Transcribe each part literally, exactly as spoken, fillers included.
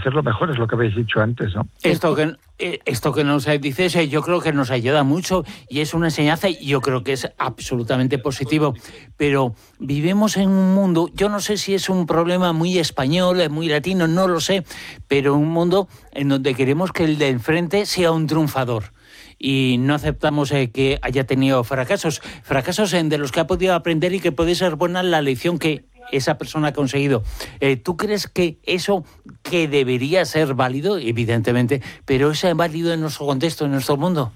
hacerlo mejor, es lo que habéis dicho antes, ¿no? Esto que, esto que nos dices, yo creo que nos ayuda mucho y es una enseñanza y yo creo que es absolutamente positivo, pero vivimos en un mundo, yo no sé si es un problema muy español, muy latino, no lo sé, pero un mundo en donde queremos que el de enfrente sea un triunfador. Y no aceptamos eh, que haya tenido fracasos, fracasos en de los que ha podido aprender y que puede ser buena la lección que esa persona ha conseguido. Eh, ¿Tú crees que eso que debería ser válido, evidentemente, pero es válido en nuestro contexto, en nuestro mundo?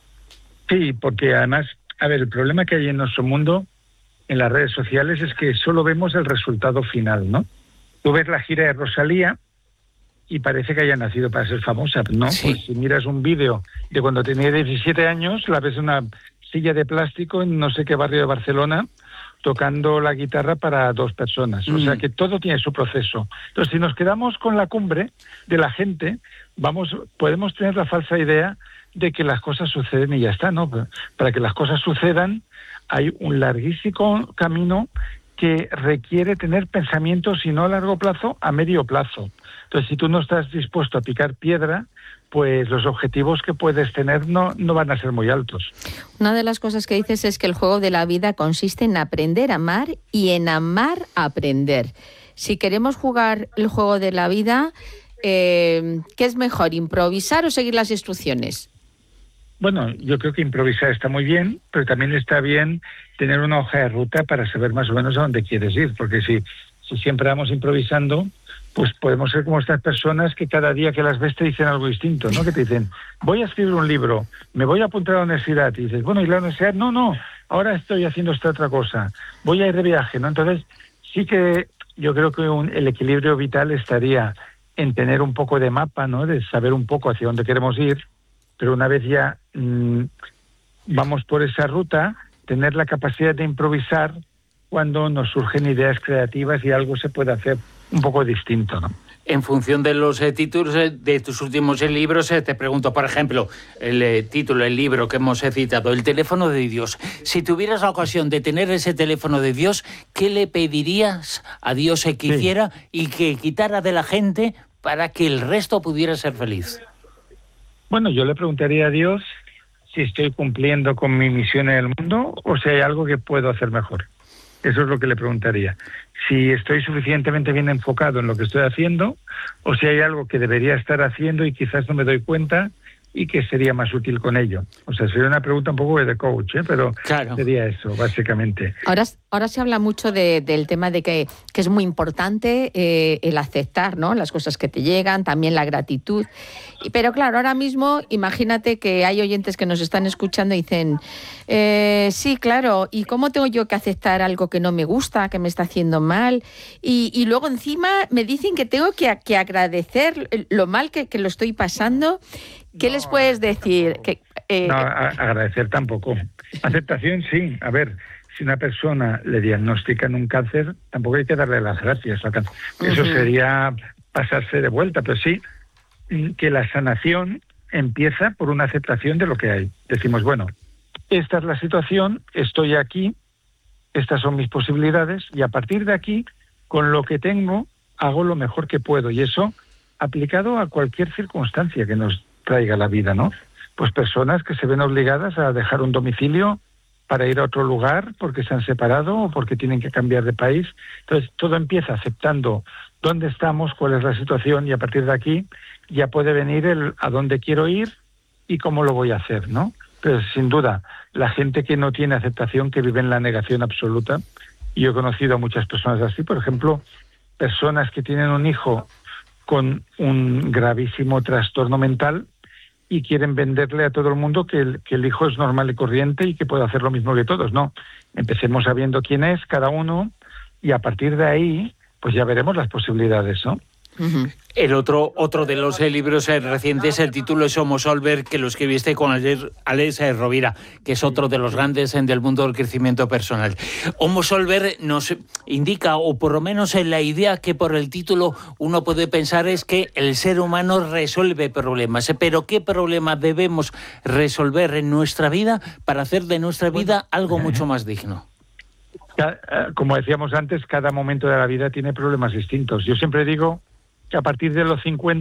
Sí, porque además, a ver, el problema que hay en nuestro mundo, en las redes sociales, es que solo vemos el resultado final, ¿no? Tú ves la gira de Rosalía y parece que haya nacido para ser famosa, ¿no? Sí. Pues si miras un vídeo de cuando tenía diecisiete años, la ves en una silla de plástico en no sé qué barrio de Barcelona, tocando la guitarra para dos personas. Mm. O sea que todo tiene su proceso. Entonces, si nos quedamos con la cumbre de la gente, vamos, podemos tener la falsa idea de que las cosas suceden y ya está, ¿no? Para que las cosas sucedan hay un larguísimo camino que requiere tener pensamientos, si no a largo plazo, a medio plazo. Entonces, si tú no estás dispuesto a picar piedra, pues los objetivos que puedes tener no, no van a ser muy altos. Una de las cosas que dices es que el juego de la vida consiste en aprender a amar y en amar a aprender. Si queremos jugar el juego de la vida, eh, ¿qué es mejor, improvisar o seguir las instrucciones? Bueno, yo creo que improvisar está muy bien, pero también está bien tener una hoja de ruta para saber más o menos a dónde quieres ir, porque si, si siempre vamos improvisando, pues podemos ser como estas personas que cada día que las ves te dicen algo distinto, ¿no? Que te dicen, voy a escribir un libro, me voy a apuntar a la universidad, y dices, bueno, ¿y la universidad? No, no, ahora estoy haciendo esta otra cosa, voy a ir de viaje, ¿no? Entonces, sí que yo creo que un, el equilibrio vital estaría en tener un poco de mapa, ¿no? De saber un poco hacia dónde queremos ir, pero una vez ya mmm, vamos por esa ruta, tener la capacidad de improvisar cuando nos surgen ideas creativas y algo se puede hacer un poco distinto, ¿no? En función de los eh, títulos eh, de tus últimos eh, libros, eh, te pregunto, por ejemplo, el eh, título, el libro que hemos eh, citado, El teléfono de Dios. Si tuvieras la ocasión de tener ese teléfono de Dios, ¿qué le pedirías a Dios eh, que sí. hiciera y que quitara de la gente para que el resto pudiera ser feliz? Bueno, yo le preguntaría a Dios si estoy cumpliendo con mi misión en el mundo o si hay algo que puedo hacer mejor. Eso es lo que le preguntaría. Si estoy suficientemente bien enfocado en lo que estoy haciendo o si hay algo que debería estar haciendo y quizás no me doy cuenta y que sería más útil con ello. O sea, sería una pregunta un poco de coach, ¿eh? Pero claro. Sería eso, básicamente. Ahora, ahora se habla mucho de, del tema de que, que es muy importante eh, el aceptar, ¿no? Las cosas que te llegan, también la gratitud. Pero claro, ahora mismo imagínate que hay oyentes que nos están escuchando y dicen, eh, sí, claro, ¿y cómo tengo yo que aceptar algo que no me gusta, que me está haciendo mal? Y, y luego encima me dicen que tengo que, que agradecer lo mal que, que lo estoy pasando. ¿Qué no, les puedes decir? Que, eh... No, a- agradecer tampoco. Aceptación sí. A ver, si una persona le diagnostican un cáncer, tampoco hay que darle las gracias al cáncer. Eso uh-huh. sería pasarse de vuelta, pero sí que la sanación empieza por una aceptación de lo que hay. Decimos, bueno, esta es la situación, estoy aquí, estas son mis posibilidades, y a partir de aquí, con lo que tengo, hago lo mejor que puedo. Y eso aplicado a cualquier circunstancia que nos traiga la vida, ¿no? Pues personas que se ven obligadas a dejar un domicilio para ir a otro lugar porque se han separado o porque tienen que cambiar de país. Entonces, todo empieza aceptando dónde estamos, cuál es la situación, y a partir de aquí ya puede venir el a dónde quiero ir y cómo lo voy a hacer, ¿no? Pero sin duda, la gente que no tiene aceptación, que vive en la negación absoluta, y yo he conocido a muchas personas así, por ejemplo, personas que tienen un hijo con un gravísimo trastorno mental y quieren venderle a todo el mundo que el, que el hijo es normal y corriente y que puede hacer lo mismo que todos. No, empecemos sabiendo quién es cada uno y a partir de ahí pues ya veremos las posibilidades, ¿no? Uh-huh. El otro otro de los eh, libros eh, recientes, el título es Homo Solver, que lo escribiste con Alex eh, Rovira, que es otro de los grandes eh, del mundo del crecimiento personal. Homo Solver nos indica, o por lo menos en la idea que por el título uno puede pensar es que el ser humano resuelve problemas. Pero ¿qué problemas debemos resolver en nuestra vida para hacer de nuestra vida algo mucho más digno? Como decíamos antes, cada momento de la vida tiene problemas distintos. Yo siempre digo que a partir de los cincuenta